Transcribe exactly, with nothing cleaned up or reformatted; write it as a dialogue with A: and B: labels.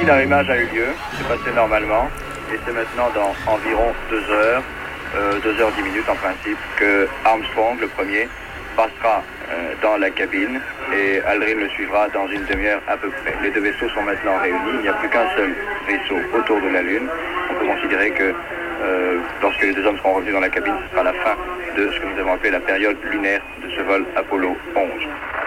A: ici, l'arrimage a eu lieu, c'est passé normalement, et c'est maintenant dans environ deux heures, euh, deux heures dix minutes en principe, que Armstrong, le premier, passera euh, dans la cabine et Aldrin le suivra dans une demi-heure à peu près. Les deux vaisseaux sont maintenant réunis, il n'y a plus qu'un seul vaisseau autour de la Lune. On peut considérer que euh, lorsque les deux hommes seront revenus dans la cabine, ce sera la fin de ce que nous avons appelé la période lunaire de ce vol Apollo onze.